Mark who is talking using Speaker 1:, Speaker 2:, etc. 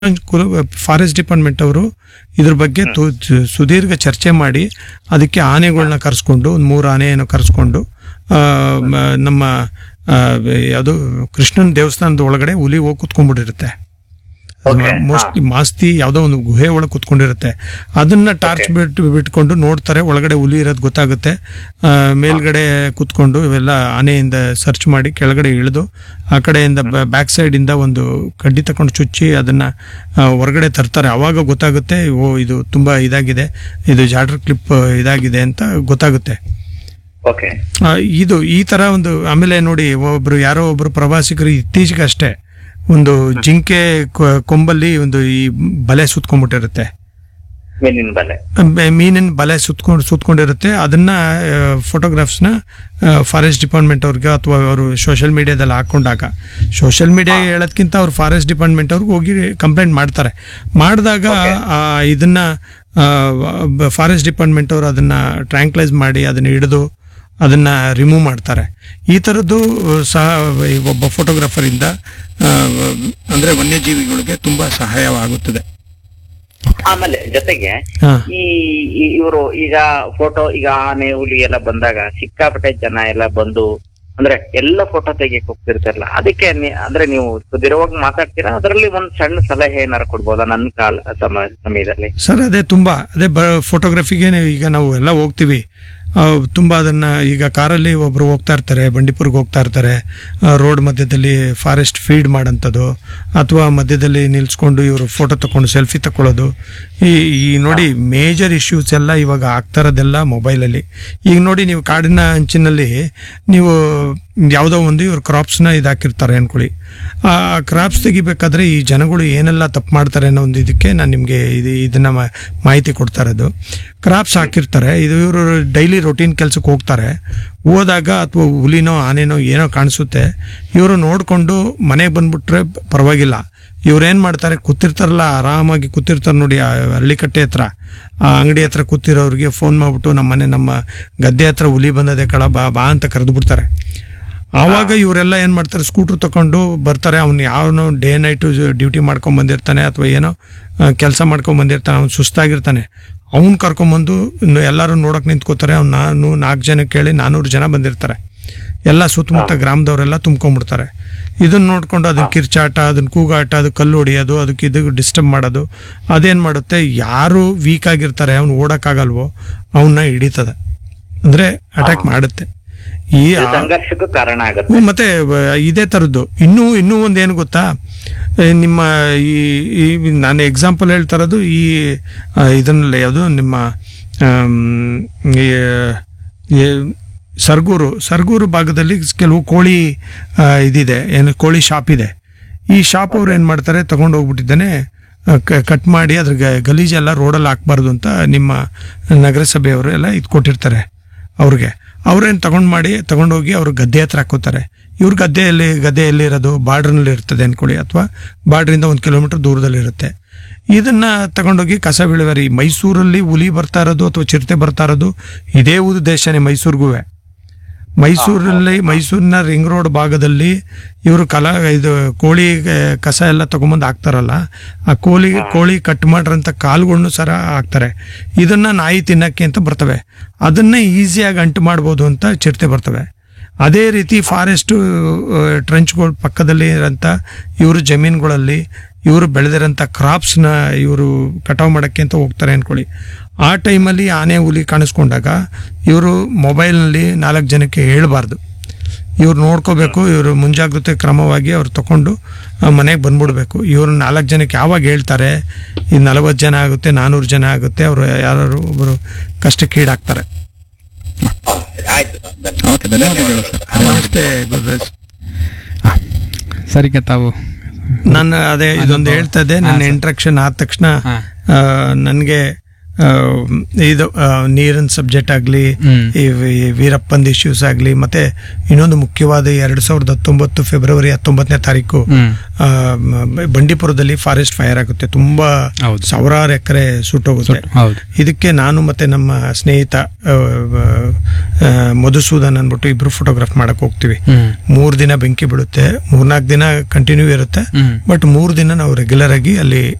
Speaker 1: Forest department ಅವರು ಇದ್ರ ಬಗ್ಗೆ ಸುದೀರ್ಘ ಚರ್ಚೆ ಮಾಡಿ ಅದಕ್ಕೆ ಆನೆಗಳನ್ನ ಕರೆಸ್ಕೊಂಡು ಒಂದು 3 ಆನೆಯನ್ನು ಕರೆಸ್ಕೊಂಡು ನಮ್ಮ ಯಾವುದು ಕೃಷ್ಣನ ದೇವಸ್ಥಾನದ ಒಳಗಡೆ ಹುಲಿ ಹೋಗಿ ಕುತ್ಕೊಂಡ್ಬಿಟ್ಟಿರುತ್ತೆ. ಮೋಸ್ಟ್ಲಿ ಮಾಸ್ತಿ ಯಾವ್ದೋ ಒಂದು ಗುಹೆ ಒಳಗೆ ಕುತ್ಕೊಂಡಿರುತ್ತೆ. ಅದನ್ನ ಟಾರ್ಚ್ ಬಿಟ್ಕೊಂಡು ನೋಡ್ತಾರೆ, ಒಳಗಡೆ ಹುಲಿ ಇರೋದು ಗೊತ್ತಾಗುತ್ತೆ. ಮೇಲ್ಗಡೆ ಕುತ್ಕೊಂಡು ಇವೆಲ್ಲ ಆನೆಯಿಂದ ಸರ್ಚ್ ಮಾಡಿ ಕೆಳಗಡೆ ಇಳಿದು ಆ ಕಡೆಯಿಂದ ಬ್ಯಾಕ್ ಸೈಡ್ ಇಂದ ಒಂದು ಕಡ್ಡಿ ತಕೊಂಡು ಚುಚ್ಚಿ ಅದನ್ನ ಹೊರಗಡೆ ತರ್ತಾರೆ. ಅವಾಗ ಗೊತ್ತಾಗುತ್ತೆ, ಓ ಇದು ತುಂಬಾ ಇದಾಗಿದೆ, ಇದು ಜಾಡರ್ ಕ್ಲಿಪ್ ಇದಾಗಿದೆ ಅಂತ ಗೊತ್ತಾಗುತ್ತೆ. ಇದು ಈ ತರ ಒಂದು. ಆಮೇಲೆ ನೋಡಿ, ಯಾರೋ ಒಬ್ರು ಪ್ರವಾಸಿಗರು ಇತ್ತೀಚೆಗೆ ಅಷ್ಟೇ ಒಂದು ಜಿಂಕೆ ಕೊಂಬಲ್ಲಿ ಒಂದು ಈ ಬಲೆ ಸುತ್ಕೊಂಡ್ಬಿಟ್ಟಿರುತ್ತೆ, ಮೀನಿನ ಬಲೆ ಸುತ್ಕೊಂಡಿರುತ್ತೆ. ಅದನ್ನ ಫೋಟೋಗ್ರಾಫ್ಸ್ನ ಫಾರೆಸ್ಟ್ ಡಿಪಾರ್ಟ್ಮೆಂಟ್ ಅವ್ರಿಗೆ ಅಥವಾ ಅವರು ಸೋಷಿಯಲ್ ಮೀಡಿಯಾದಲ್ಲಿ ಹಾಕೊಂಡಾಗ, ಸೋಷಿಯಲ್ ಮೀಡಿಯಾ ಹೇಳೋದ್ಕಿಂತ ಅವ್ರು ಫಾರೆಸ್ಟ್ ಡಿಪಾರ್ಟ್ಮೆಂಟ್ ಅವ್ರಿಗೆ ಹೋಗಿ ಕಂಪ್ಲೇಂಟ್ ಮಾಡ್ತಾರೆ. ಮಾಡಿದಾಗ ಇದನ್ನ ಫಾರೆಸ್ಟ್ ಡಿಪಾರ್ಟ್ಮೆಂಟ್ ಅವರು ಅದನ್ನ ಟ್ರ್ಯಾಂಕ್ಲೈಸ್ ಮಾಡಿ ಅದನ್ನ ಹಿಡಿದು ಅದನ್ನ ರಿಮೂವ್ ಮಾಡ್ತಾರೆ. ಈ ತರದ್ದು ಸಹ ಒಬ್ಬ ಫೋಟೋಗ್ರಾಫರ್ ಇಂದ ಅಂದ್ರೆ ವನ್ಯಜೀವಿಗಳಿಗೆ ತುಂಬಾ ಸಹಾಯವಾಗುತ್ತದೆ.
Speaker 2: ಆಮೇಲೆ ಜೊತೆಗೆ ಇವರು ಈಗ ಫೋಟೋ, ಈಗ ಆನೆ ಹುಲಿ ಎಲ್ಲ ಬಂದಾಗ ಸಿಕ್ಕಾಪಟ್ಟೆ ಜನ ಎಲ್ಲ ಬಂದು ಅಂದ್ರೆ ಎಲ್ಲ ಫೋಟೋ ತೆಗಿಯಕ್ ಹೋಗ್ತಿರ್ತಾರಲ್ಲ, ಅದಕ್ಕೆ ಅಂದ್ರೆ ನೀವು ಸುದೀರ್ಘವಾಗಿ ಮಾತಾಡ್ತೀರಾ, ಅದರಲ್ಲಿ ಒಂದ್ ಸಣ್ಣ ಸಲಹೆ ಏನಾರು ಕೊಡ್ಬೋದಾ ನನ್ನ ಸಮಯದಲ್ಲಿ?
Speaker 1: ಸರ್, ಅದೇ ಫೋಟೋಗ್ರಫಿಗೆ ಈಗ ನಾವು ಎಲ್ಲ ಹೋಗ್ತೀವಿ. ತುಂಬಾ ಅದನ್ನ ಈಗ ಕಾರಲ್ಲಿ ಒಬ್ರು ಹೋಗ್ತಾ ಇರ್ತಾರೆ, ಬಂಡೀಪುರ್ಗೆ ಹೋಗ್ತಾ ಇರ್ತಾರೆ, ರೋಡ್ ಮಧ್ಯದಲ್ಲಿ ಫಾರೆಸ್ಟ್ ಫೀಡ್ ಮಾಡೋಂಥದ್ದು, ಅಥವಾ ಮಧ್ಯದಲ್ಲಿ ನಿಲ್ಸ್ಕೊಂಡು ಇವರು ಫೋಟೋ ತಕೊಂಡು ಸೆಲ್ಫಿ ತಕೊಳ್ಳೋದು. ಈ ನೋಡಿ ಮೇಜರ್ ಇಶ್ಯೂಸ್ ಎಲ್ಲ ಇವಾಗ ಆಗ್ತಾ ಇರೋದೆಲ್ಲ ಮೊಬೈಲಲ್ಲಿ. ಈಗ ನೋಡಿ, ನೀವು ಕಾಡಿನ ಅಂಚಿನಲ್ಲಿ ನೀವು ಯಾವುದೋ ಒಂದು ಇವ್ರು ಕ್ರಾಪ್ಸ್ನ ಇದಾಕಿರ್ತಾರೆ ಅನ್ಕೊಳ್ಳಿ. ಆ ಕ್ರಾಪ್ಸ್ ತೆಗಿಬೇಕಾದ್ರೆ ಈ ಜನಗಳು ಏನೆಲ್ಲ ತಪ್ಪು ಮಾಡ್ತಾರೆ ಅನ್ನೋ ಒಂದು ಇದಕ್ಕೆ ನಾನು ನಿಮಗೆ ಇದನ್ನ ಮಾಹಿತಿ ಕೊಡ್ತಾ ಇರೋದು. ಕ್ರಾಪ್ಸ್ ಹಾಕಿರ್ತಾರೆ, ಇದು ಇವರು ಡೈಲಿ ರೊಟೀನ್ ಕೆಲ್ಸಕ್ಕೆ ಹೋಗ್ತಾರೆ. ಹೋದಾಗ ಅಥವಾ ಹುಲಿನೋ ಆನೆನೋ ಏನೋ ಕಾಣಿಸುತ್ತೆ, ಇವರು ನೋಡ್ಕೊಂಡು ಮನೆಗೆ ಬಂದ್ಬಿಟ್ರೆ ಪರವಾಗಿಲ್ಲ. ಇವ್ರೇನ್ ಮಾಡ್ತಾರೆ, ಕೂತಿರ್ತಾರಲ್ಲ, ಆರಾಮಾಗಿ ಕೂತಿರ್ತಾರೆ ನೋಡಿ, ಆ ಹಳ್ಳಿಕಟ್ಟೆ ಹತ್ರ ಆ ಅಂಗಡಿ ಹತ್ರ ಕೂತಿರೋರಿಗೆ ಫೋನ್ ಮಾಡ್ಬಿಟ್ಟು ನಮ್ಮ ಗದ್ದೆ ಹತ್ರ ಹುಲಿ ಬಂದದೆ ಕಳ ಬಾ ಅಂತ ಕರೆದು ಬಿಡ್ತಾರೆ. ಆವಾಗ ಇವರೆಲ್ಲ ಏನ್ ಮಾಡ್ತಾರೆ, ಸ್ಕೂಟರ್ ತಕೊಂಡು ಬರ್ತಾರೆ. ಅವ್ನು ಯಾವನೋ ಡೇ ನೈಟ್ ಡ್ಯೂಟಿ ಮಾಡ್ಕೊಂಡ್ ಬಂದಿರ್ತಾನೆ ಅಥವಾ ಏನೋ ಕೆಲಸ ಮಾಡ್ಕೊಂಡ್ ಬಂದಿರ್ತಾನೆ, ಅವ್ನು ಸುಸ್ತಾಗಿರ್ತಾನೆ. ಅವ್ನು ಕರ್ಕೊಂಬಂದು ಎಲ್ಲರೂ ನೋಡಕ್ ನಿಂತ್ಕೋತಾರೆ. ಅವ್ನು 4 ಜನ ಕೇಳಿ 400 ಜನ ಬಂದಿರ್ತಾರೆ. ಎಲ್ಲ ಸುತ್ತಮುತ್ತ ಗ್ರಾಮದವರೆಲ್ಲ ತುಂಬ್ಕೊಂಡ್ಬಿಡ್ತಾರೆ. ಇದನ್ನ ನೋಡ್ಕೊಂಡು ಅದನ್ನ ಕಿರ್ಚಾಟ, ಅದನ್ನ ಕೂಗಾಟ, ಅದು ಕಲ್ಲು ಹೊಡಿಯೋದು, ಅದಕ್ಕೆ ಇದು ಡಿಸ್ಟರ್ಬ್ ಮಾಡೋದು. ಅದೇನ್ ಮಾಡುತ್ತೆ, ಯಾರು ವೀಕ್ ಆಗಿರ್ತಾರೆ, ಅವ್ನು ಓಡಕ್ಕಾಗಲ್ವೋ ಅವನ್ನ ಹಿಡಿತದೆ, ಅಂದ್ರೆ ಅಟ್ಯಾಕ್ ಮಾಡುತ್ತೆ. ಈ
Speaker 2: ಸಂಘರ್ಷಕ್ಕೂ ಕಾರಣ ಆಗುತ್ತೆ.
Speaker 1: ಮತ್ತೆ ಇದೇ ತರದ್ದು ಇನ್ನೂ ಒಂದೇನು ಗೊತ್ತಾ, ನಿಮ್ಮ ಈ ನಾನು ಎಕ್ಸಾಂಪಲ್ ಹೇಳ್ತಾ ಇರೋದು ಈ ಇದನ್ನಲ್ಲಿ ಯಾವುದು ನಿಮ್ಮ ಸರ್ಗೂರು ಭಾಗದಲ್ಲಿ ಕೆಲವು ಕೋಳಿ ಇದಿದೆ, ಏನು ಕೋಳಿ ಶಾಪ್ ಇದೆ. ಈ ಶಾಪ್ ಅವ್ರು ಏನ್ ಮಾಡ್ತಾರೆ, ತಗೊಂಡು ಹೋಗ್ಬಿಟ್ಟಿದ್ದಾನೆ, ಕಟ್ ಮಾಡಿ ಅದ್ರ ಗಲೀಜೆಲ್ಲ ರೋಡಲ್ಲಿ ಹಾಕ್ಬಾರ್ದು ಅಂತ ನಿಮ್ಮ ನಗರಸಭೆಯವರು ಎಲ್ಲ ಇದು ಕೊಟ್ಟಿರ್ತಾರೆ ಅವ್ರಿಗೆ. ಅವ್ರೇನ್ ತಗೊಂಡೋಗಿ ಅವ್ರ ಗದ್ದೆ ಹತ್ರ ಹಾಕೋತಾರೆ. ಇವ್ರ ಗದ್ದೆಯಲ್ಲಿ ಇರೋದು ಬಾರ್ಡರ್ನಲ್ಲಿ ಇರ್ತದೆ ಅನ್ಕೊಳ್ಳಿ, ಅಥವಾ ಬಾರ್ಡ್ರಿಂದ 1 ಕಿಲೋಮೀಟರ್ ದೂರದಲ್ಲಿ ಇರುತ್ತೆ. ಇದನ್ನ ತಗೊಂಡೋಗಿ ಕಸ ವಿಲೇವಾರಿ. ಮೈಸೂರಲ್ಲಿ ಹುಲಿ ಬರ್ತಾ ಇರೋದು ಅಥವಾ ಚಿರತೆ ಬರ್ತಾ ಇರೋದು ಇದೇ ಉದ್ದೇಶನೇ ಮೈಸೂರಿಗೂ. ಮೈಸೂರಿನ ರಿಂಗ್ ರೋಡ್ ಭಾಗದಲ್ಲಿ ಇವರು ಇದು ಕೋಳಿ ಕಸ ಎಲ್ಲ ತಗೊಂಬಂದು ಹಾಕ್ತಾರಲ್ಲ, ಆ ಕೋಳಿ ಕಟ್ ಮಾಡಿರಂತ ಕಾಲುಗಳನ್ನು ಸರ ಹಾಕ್ತಾರೆ. ಇದನ್ನ ನಾಯಿ ತಿನ್ನಕ್ಕೆ ಅಂತ ಬರ್ತವೆ, ಅದನ್ನ ಈಸಿಯಾಗಿ ಅಂಟು ಮಾಡ್ಬೋದು ಅಂತ ಚಿರತೆ ಬರ್ತವೆ. ಅದೇ ರೀತಿ ಫಾರೆಸ್ಟ್ ಟ್ರೆಂಚ್ಗಳ ಪಕ್ಕದಲ್ಲಿ ಇರೋಂಥ ಇವರು ಜಮೀನುಗಳಲ್ಲಿ ಇವರು ಬೆಳೆದಿರೋಂಥ ಕ್ರಾಪ್ಸ್ನ ಇವರು ಕಟಾವು ಮಾಡೋಕ್ಕೆ ಅಂತ ಹೋಗ್ತಾರೆ ಅನ್ಕೊಳ್ಳಿ. ಆ ಟೈಮಲ್ಲಿ ಆನೆ ಹುಲಿ ಕಾಣಿಸ್ಕೊಂಡಾಗ ಇವರು ಮೊಬೈಲ್ನಲ್ಲಿ 4 ಜನಕ್ಕೆ ಹೇಳಬಾರ್ದು. ಇವ್ರು ನೋಡ್ಕೋಬೇಕು, ಇವರು ಮುಂಜಾಗ್ರತೆ ಕ್ರಮವಾಗಿ ಅವ್ರು ತಗೊಂಡು ಮನೆಗೆ ಬಂದ್ಬಿಡ್ಬೇಕು. ಇವರು 4 ಜನಕ್ಕೆ ಯಾವಾಗ ಹೇಳ್ತಾರೆ, ಈ 40 ಜನ ಆಗುತ್ತೆ, 400 ಜನ ಆಗುತ್ತೆ, ಅವರು ಯಾರು ಒಬ್ಬರು ಕಷ್ಟಕ್ಕೀಡಾಗ್ತಾರೆ.
Speaker 3: ನಮಸ್ತೆ ಗುರುರಾಜ್. ಸರಿಗೆ ತಾವು
Speaker 1: ನಾನು ಅದೇ ಇದೊಂದು ಹೇಳ್ತಾ ಇದ್ದೆ. ನನ್ನ ಇಂಟ್ರಾಕ್ಷನ್ ಆದ ತಕ್ಷಣ ನನಗೆ ಇದು ನೀರಿನ ಸಬ್ಜೆಕ್ಟ್ ಆಗಲಿ,
Speaker 3: ಹ್ಮ್.
Speaker 1: ಈ ವೀರಪ್ಪಂದ್ ಇಶ್ಯೂಸ್ ಆಗಲಿ, ಮತ್ತೆ ಇನ್ನೊಂದು ಮುಖ್ಯವಾದ 2019 ಫೆಬ್ರವರಿ 19ನೇ ತಾರೀಕು
Speaker 3: ಹ್ಮ್.
Speaker 1: ಬಂಡೀಪುರದಲ್ಲಿ ಫಾರೆಸ್ಟ್ ಫೈರ್ ಆಗುತ್ತೆ. ತುಂಬಾ
Speaker 3: ಹೌದು.
Speaker 1: ಸಾವಿರಾರು ಎಕರೆ ಸುಟ್ಟೋಗುತ್ತೆ.
Speaker 3: ಹೌದು.
Speaker 1: ಇದಕ್ಕೆ ನಾನು ಮತ್ತೆ ನಮ್ಮ ಸ್ನೇಹಿತ ಮಧುಸೂದನ್ ಅನ್ಬಿಟ್ಟು ಇಬ್ರು ಫೋಟೋಗ್ರಾಫ್ ಮಾಡಕ್ ಹೋಗ್ತೀವಿ.
Speaker 3: ಹ್ಮ್.
Speaker 1: 3 ದಿನ ಬೆಂಕಿ ಬೀಳುತ್ತೆ, 3-4 ದಿನ ಕಂಟಿನ್ಯೂ ಇರುತ್ತೆ.
Speaker 3: ಹ್ಮ್.
Speaker 1: ಬಟ್ 3 ದಿನ ನಾವು ರೆಗ್ಯುಲರ್ ಆಗಿ ಅಲ್ಲಿ